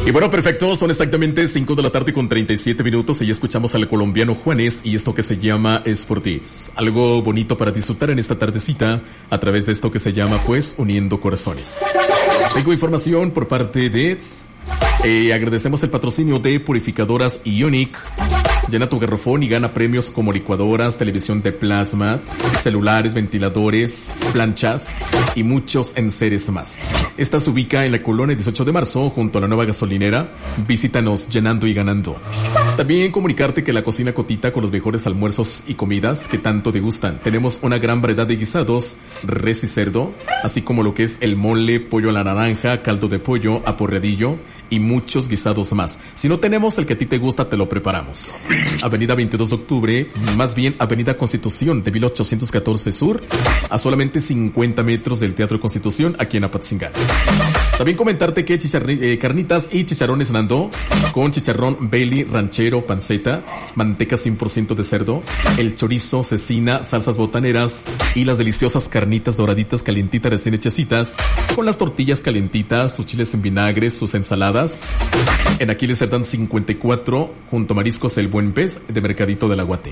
Y bueno, perfecto, son exactamente 5 de la tarde con 37 minutos y ya escuchamos al colombiano Juanes y esto que se llama Es por ti. Algo bonito para disfrutar en esta tardecita a través de esto que se llama, pues, Uniendo Corazones. Tengo información por parte de... agradecemos el patrocinio de Purificadoras Ionic. Llena tu garrafón y gana premios como licuadoras, televisión de plasma, celulares, ventiladores, planchas y muchos enseres más. Esta se ubica en la colonia 18 de marzo junto a la nueva gasolinera. Visítanos llenando y ganando. También comunicarte que la cocina Cotita con los mejores almuerzos y comidas que tanto te gustan. Tenemos una gran variedad de guisados, res y cerdo, así como lo que es el mole, pollo a la naranja, caldo de pollo, aporreadillo y muchos guisados más. Si no tenemos el que a ti te gusta, te lo preparamos. Avenida 22 de octubre, más bien Avenida Constitución de 1814 Sur, a solamente 50 metros del Teatro Constitución, aquí en Apatzingán. También comentarte que carnitas y chicharrones Nando, con chicharrón Belly, ranchero, panceta, manteca 100% de cerdo, el chorizo, cecina, salsas botaneras y las deliciosas carnitas doraditas calientitas recién hechecitas, con las tortillas calentitas, sus chiles en vinagre, sus ensaladas. En Aquiles Cerdán 54, junto a Mariscos El Buen Pez, de Mercadito del Aguate.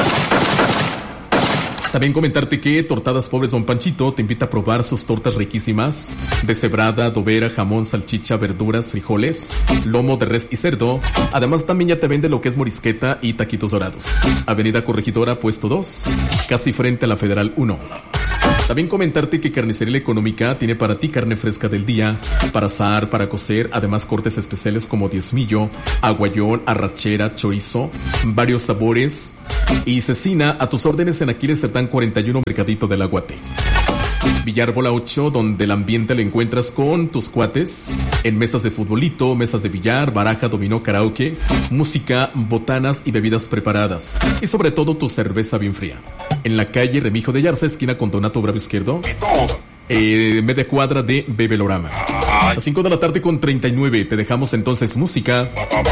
También comentarte que Tortadas Pobres Don Panchito te invita a probar sus tortas riquísimas de cebrada, adobera, jamón, salchicha, verduras, frijoles, lomo de res y cerdo. Además también ya te vende lo que es morisqueta y taquitos dorados. Avenida Corregidora, puesto 2, casi frente a la Federal 1. También comentarte que Carnicería Económica tiene para ti carne fresca del día, para asar, para cocer, además cortes especiales como diezmillo, aguayón, arrachera, chorizo, varios sabores y cecina a tus órdenes en Aquiles Cerdán 41, Mercadito del Aguate. Villárbola 8, donde el ambiente lo encuentras con tus cuates, en mesas de futbolito, mesas de billar, baraja, dominó, karaoke, música, botanas y bebidas preparadas. Y sobre todo tu cerveza bien fría. En la calle Remijo de Yarza, esquina con Donato Bravo Izquierdo, media cuadra de Bebelorama. A 5 de la tarde con 39, te dejamos entonces música.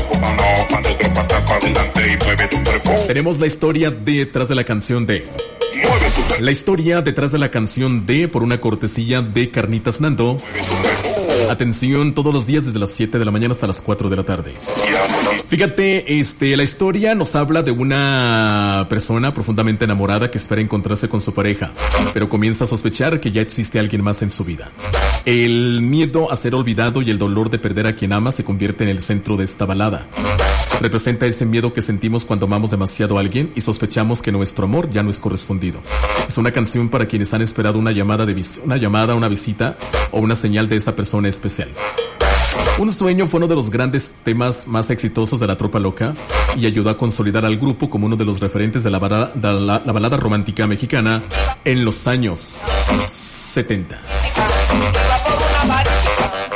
Tenemos la historia detrás de la canción de... La historia detrás de la canción de por una cortesía de Carnitas Nando. Atención, todos los días desde las 7 de la mañana hasta las 4 de la tarde. Fíjate, la historia nos habla de una persona profundamente enamorada que espera encontrarse con su pareja, pero comienza a sospechar que ya existe alguien más en su vida. El miedo a ser olvidado y el dolor de perder a quien ama se convierte en el centro de esta balada. Representa ese miedo que sentimos cuando amamos demasiado a alguien y sospechamos que nuestro amor ya no es correspondido. Es una canción para quienes han esperado una llamada, una visita o una señal de esa persona especial. Un sueño fue uno de los grandes temas más exitosos de la Tropa Loca y ayudó a consolidar al grupo como uno de los referentes de la balada romántica mexicana en los años 70.